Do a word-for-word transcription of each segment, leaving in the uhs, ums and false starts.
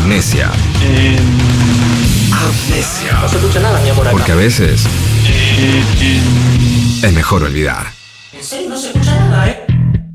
Amnesia. Eh, Amnesia. No se escucha nada, mi amor, acá. Porque a veces eh, eh, es mejor olvidar. En serio, no se escucha nada, ¿eh?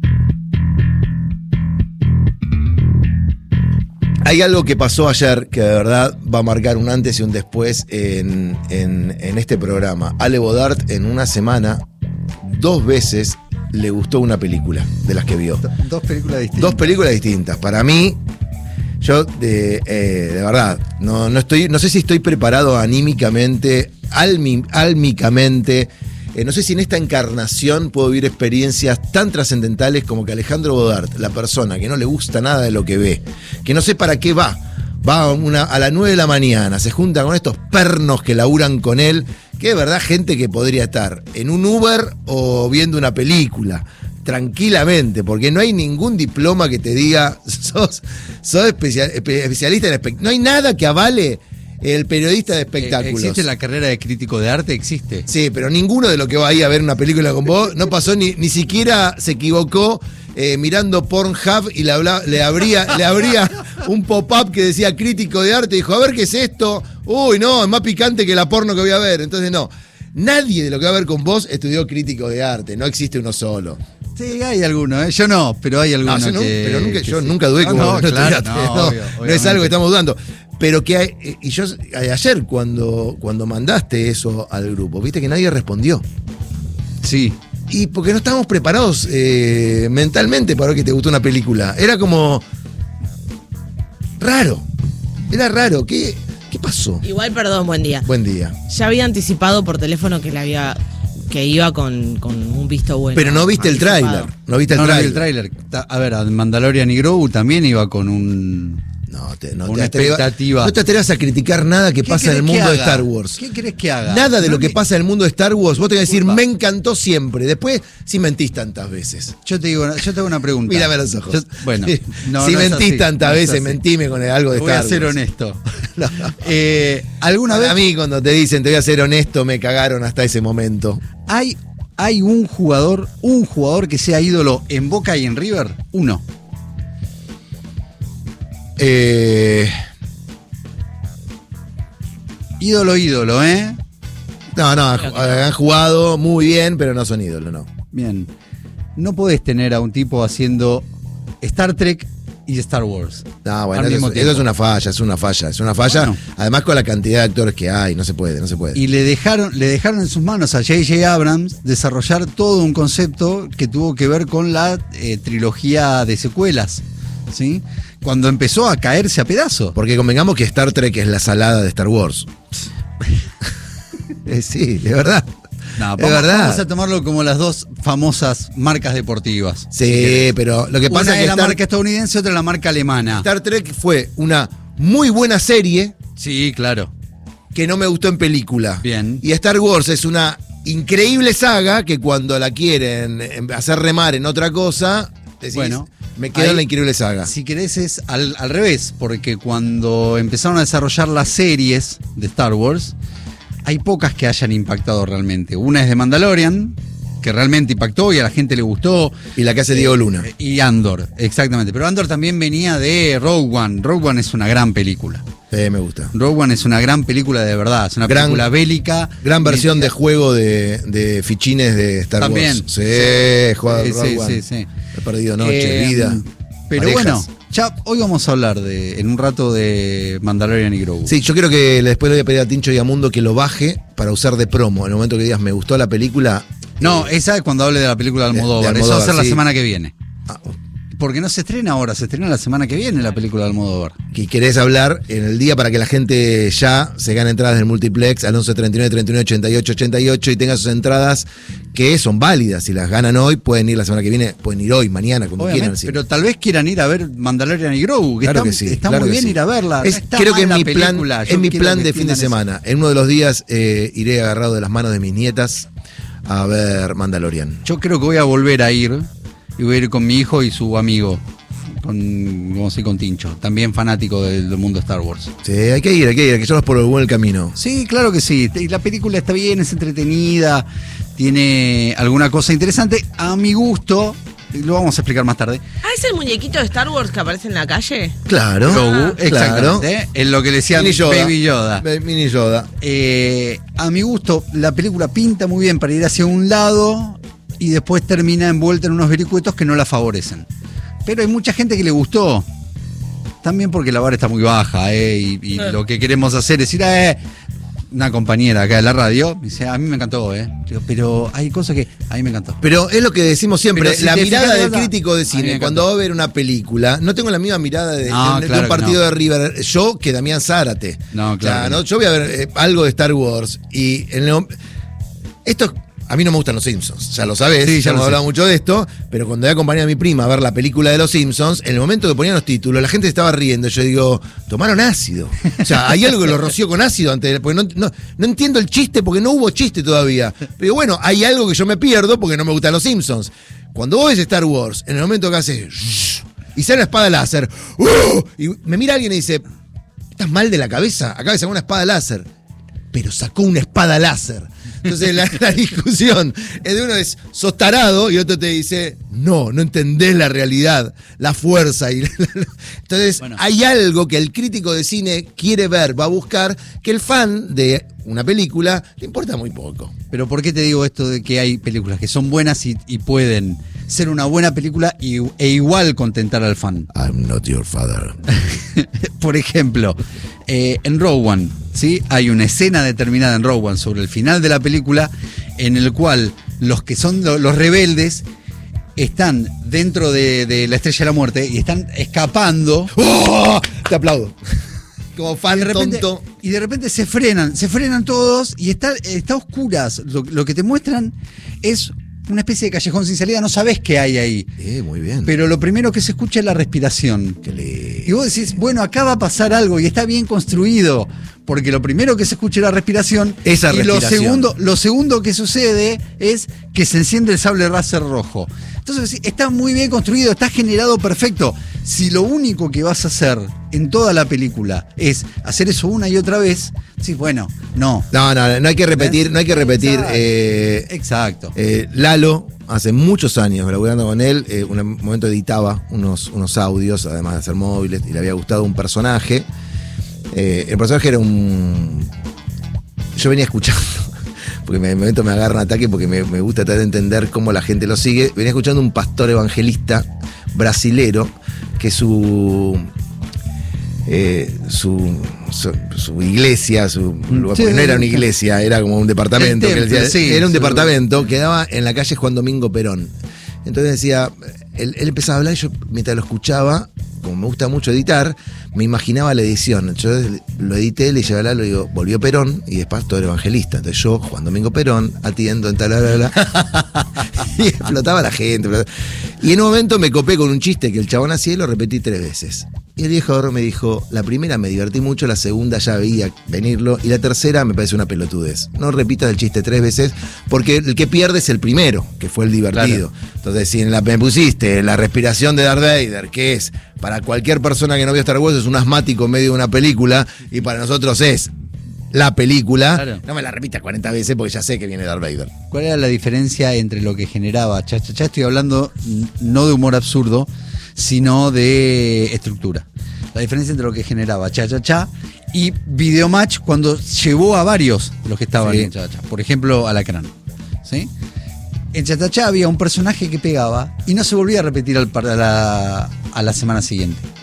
Hay algo que pasó ayer que de verdad va a marcar un antes y un después en, en, en este programa. Ale Bodart en una semana, dos veces le gustó una película de las que vio. Dos películas distintas. Dos películas distintas. Para mí, yo de, eh, de verdad, no, no, estoy, no sé si estoy preparado anímicamente, almi, álmicamente. Eh, no sé si en esta encarnación puedo vivir experiencias tan trascendentales como que Alejandro Bodart, la persona que no le gusta nada de lo que ve, que no sé para qué va, va a, una, a las nueve de la mañana, se junta con estos pernos que laburan con él, que de verdad gente que podría estar en un Uber o viendo una película, tranquilamente, porque no hay ningún diploma que te diga, sos, sos especial, especialista en espectáculos, no hay nada que avale el periodista de espectáculos. ¿Existe la carrera de crítico de arte? Existe. Sí, pero ninguno de los que va ahí a ver una película con vos no pasó ni, ni siquiera se equivocó eh, mirando Pornhub y le, habla, le abría, le abría un pop-up que decía crítico de arte y dijo, a ver qué es esto. Uy, no, es más picante que la porno que voy a ver. Entonces no, nadie de lo que va a ver con vos estudió crítico de arte, no existe uno solo. Sí, hay alguno, ¿eh? Yo no, pero hay alguno no, yo no, que... pero nunca, que yo sí. nunca dudé no, como no, no, claro, estudiaste, no, no, obvio, no es algo que obviamente. estamos dudando. Pero que hay, y yo ayer cuando, cuando mandaste eso al grupo, viste que nadie respondió. Sí. Y porque no estábamos preparados eh, mentalmente para ver que te gustó una película. Era como raro. Era raro. ¿Qué, qué pasó? Igual, perdón, buen día. Buen día. Ya había anticipado por teléfono que le había que iba con, con un visto bueno. Pero no viste el Anticipado. tráiler. No viste el No, no vi tráiler. el tráiler. Ta- A ver, a Mandalorian y Grogu también iba con un... No, te, no, Una te atrevas, expectativa. no te atrevas a criticar nada que ¿Qué pasa en el querés que mundo de haga? Star Wars. ¿Qué querés que haga? Nada de No lo que me- pasa en el mundo de Star Wars, vos te vas a decir, Disculpa. me encantó siempre. Después, si mentís tantas veces. Yo te digo, yo te hago una pregunta. Mírame a los ojos. Yo- bueno, Sí. no, si no es mentís así, tantas no es veces, así. mentime con algo de Voy Star a ser Wars. honesto. No. Eh, ¿Alguna Para vez mí, cuando te dicen te voy a ser honesto, me cagaron hasta ese momento. hay, hay un jugador, un jugador que sea ídolo en Boca y en River? Uno. Eh, Ídolo, ídolo, ¿eh? no, no, han jugado muy bien, pero no son ídolos, no. Bien. No podés tener a un tipo haciendo Star Trek y Star Wars. No, bueno, Al eso, mismo es- tiempo. eso es una falla, es una falla, es una falla. Bueno. Además con la cantidad de actores que hay, no se puede, no se puede. Y le dejaron, le dejaron en sus manos a J J Abrams desarrollar todo un concepto que tuvo que ver con la eh, trilogía de secuelas, ¿sí? Cuando empezó a caerse a pedazos. Porque convengamos que Star Trek es la salada de Star Wars. Eh, sí, de verdad. No, Es vamos, verdad. vamos a tomarlo como las dos famosas marcas deportivas. Sí, pero lo que pasa Una es es que la Star, marca estadounidense, otra la marca alemana. Star Trek fue una muy buena serie Sí, claro. que no me gustó en película. Bien. Y Star Wars es una increíble saga que cuando la quieren em, hacer remar en otra cosa, decís, Bueno, me quedo ahí, en la increíble saga. Si querés es al, al revés, porque cuando empezaron a desarrollar las series de Star Wars, hay pocas que hayan impactado realmente. Una es de Mandalorian, que realmente impactó y a la gente le gustó. Y la que hace Diego Luna. Y Andor, exactamente. Pero Andor también venía de Rogue One. Rogue One es una gran película. Sí, me gusta. Rogue One es una gran película de verdad. Es una Gran- película bélica. Gran versión de metida- juego de, de fichines de Star También. Wars. Sí, he jugado Sí, Rogue sí, One. sí, sí. He perdido noche, Eh, vida. Pero parejas. bueno, ya hoy vamos a hablar de, en un rato de Mandalorian y Grogu. Sí, yo creo que después le voy a pedir a Tincho y a Mundo que lo baje para usar de promo. En el momento que digas, me gustó la película. No, eh, esa es cuando hable de la película de de- Almodóvar. de Eso va a Almodóvar, ser la sí. semana que viene. ah, Porque no se estrena ahora, se estrena la semana que viene la película de Almodóvar. que querés hablar en el día para que la gente ya se gane entradas del multiplex al once treinta y nueve treinta y nueve ochenta y ocho ochenta y ocho y tenga sus entradas que son válidas. Si las ganan hoy, pueden ir la semana que viene, pueden ir hoy, mañana, cuando quieran. Obviamente, así. pero tal vez quieran ir a ver Mandalorian y Grogu, que Claro está, que sí, está claro muy que bien sí. ir a verla. Es- No está creo mal que en la mi plan, película, yo en mi quiero plan que de fin de entiendan eso. semana, en uno de los días eh, iré agarrado de las manos de mis nietas a ver Mandalorian. Yo creo que voy a volver a ir y voy a ir con mi hijo y su amigo, con, como sé, con Tincho, también fanático del, del mundo Star Wars. Sí, hay que ir, hay que ir, hay que llevarlos por el buen camino. Sí, claro que sí. Y la película está bien, es entretenida, tiene alguna cosa interesante. A mi gusto, lo vamos a explicar más tarde. Ah, ¿es el muñequito de Star Wars que aparece en la calle? Claro. Grogu, claro. exactamente. Es lo que le decían Mini Yoda. Baby Yoda. Ba- Mini Yoda. Eh, a mi gusto, la película pinta muy bien para ir hacia un lado y después termina envuelta en unos vericuetos que no la favorecen. Pero hay mucha gente que le gustó. También porque la vara está muy baja, ¿eh? Y, y Eh. lo que queremos hacer es decir, eh, una compañera acá de la radio me dice, a mí me encantó, ¿eh? Digo, pero hay cosas que a mí me encantó. Pero es lo que decimos siempre, Pero si la te mirada fijas, del ¿verdad? crítico de A mí me cine, encantó. cuando va a ver una película, no tengo la misma mirada de, No, de- de claro un que partido no. de River, yo que Damián Zárate. No, claro O sea, que ¿no? no. Yo voy a ver eh, algo de Star Wars y en el- esto, a mí no me gustan los Simpsons, ya lo sabés, Sí, ya ya lo hemos sé. hablado mucho de esto, pero cuando he acompañado a mi prima a ver la película de los Simpsons, en el momento que ponían los títulos, la gente estaba riendo, yo digo, tomaron ácido. O sea, hay algo que lo roció con ácido antes, porque no, no, no entiendo el chiste, porque no hubo chiste todavía. Pero bueno, hay algo que yo me pierdo porque no me gustan los Simpsons. Cuando vos ves Star Wars, en el momento que hace shh, y sale una espada láser, ¡uh! Y me mira alguien y dice, ¿estás mal de la cabeza? Acaba de sacar una espada láser. Pero sacó una espada láser. Entonces la, la discusión es de uno es, sos tarado, y otro te dice, no, no entendés la realidad, la fuerza. Y la- la- entonces Bueno. hay algo que el crítico de cine quiere ver, va a buscar, que el fan de una película le importa muy poco. Pero ¿por qué te digo esto de que hay películas que son buenas y, y pueden ser una buena película y, e igual contentar al fan? I'm not your father. Por ejemplo, eh, en Rogue One, ¿sí? Hay una escena determinada en Rogue One sobre el final de la película en el cual los que son lo- los rebeldes están dentro de, de la Estrella de la Muerte y están escapando. ¡Oh! Te aplaudo. Como Y fan de repente, tonto. y de repente se frenan, se frenan todos y está, está a oscuras. Lo, lo que te muestran es una especie de callejón sin salida, no sabes qué hay ahí. Eh, muy bien. Pero lo primero que se escucha es la respiración. Que le- Y vos decís, bueno, acá va a pasar algo y está bien construido, porque lo primero que se escucha es la respiración. Esa y lo respiración. segundo, lo segundo que sucede es que se enciende el sable láser rojo. Entonces decís, está muy bien construido, está generado perfecto. Si lo único que vas a hacer en toda la película es hacer eso una y otra vez, sí, bueno, no. No, no, no hay que repetir, no hay que repetir. Exacto. eh, Exacto. Eh, Lalo, hace muchos años, laburando con él, eh, un momento editaba unos, unos audios, además de hacer móviles, y le había gustado un personaje. Eh, el personaje era un... Yo venía escuchando, porque en el momento me agarra un ataque porque me, me gusta tratar de entender cómo la gente lo sigue. Venía escuchando un pastor evangelista brasilero que su... Eh, su, su, su iglesia, su lugar, Sí, porque no era una sí. iglesia, era como un departamento. El que él templo, decía, sí, era un su- departamento, quedaba en la calle Juan Domingo Perón. Entonces decía, él, él empezaba a hablar y yo mientras lo escuchaba, como me gusta mucho editar, me imaginaba la edición. Yo lo edité, le llevé a Lalo y digo, volvió Perón y después todo el evangelista. Entonces yo, Juan Domingo Perón, atiendo en tal, bla, bla, bla. Y explotaba la gente. Y en un momento me copé con un chiste que el chabón hacía y lo repetí tres veces. Y el viejo ahora me dijo, la primera me divertí mucho, la segunda ya veía venirlo y la tercera me parece una pelotudez. No repitas el chiste tres veces porque el que pierde es el primero, que fue el divertido. Entonces, si en la, me pusiste la respiración de Darth Vader, que es para cualquier persona que no vio Star Wars, es un asmático en medio de una película y para nosotros es la película, Claro. no me la repitas cuarenta veces porque ya sé que viene Darth Vader. ¿Cuál era la diferencia entre lo que generaba Cha Cha Cha? Estoy hablando n- no de humor absurdo, sino de estructura. La diferencia entre lo que generaba Cha Cha Cha y Videomatch cuando llevó a varios de los que estaban Sí. en Cha Cha Cha. Por ejemplo, Alacrán. ¿Sí? En Cha Cha Cha había un personaje que pegaba y no se volvía a repetir al par- a, la, a la semana siguiente.